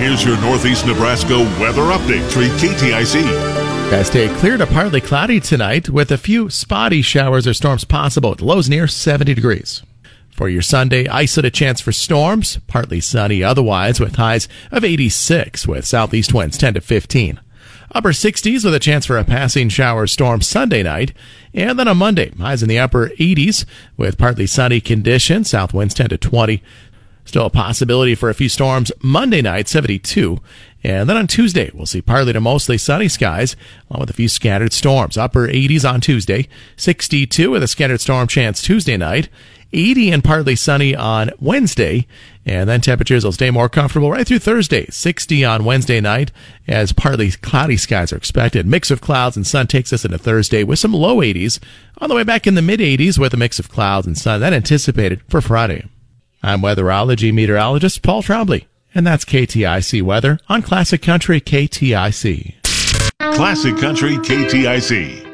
Here's your Northeast Nebraska weather update. 3 KTIC. Guys, stay clear to partly cloudy tonight with a few spotty showers or storms possible. The lows near 70 degrees. For your Sunday, isolated chance for storms, partly sunny otherwise with highs of 86 with southeast winds 10 to 15. Upper 60s with a chance for a passing shower storm Sunday night. And then on Monday, highs in the upper 80s with partly sunny conditions, south winds 10 to 20. Still a possibility for a few storms Monday night, 72. And then on Tuesday, we'll see partly to mostly sunny skies, along with a few scattered storms. Upper 80s on Tuesday, 62 with a scattered storm chance Tuesday night, 80 and partly sunny on Wednesday. And then temperatures will stay more comfortable right through Thursday, 60 on Wednesday night, as partly cloudy skies are expected. Mix of clouds and sun takes us into Thursday with some low 80s, on the way back in the mid 80s with a mix of clouds and sun. That anticipated for Friday. I'm weatherology meteorologist Paul Trombley, and that's KTIC weather on Classic Country KTIC. Classic Country KTIC.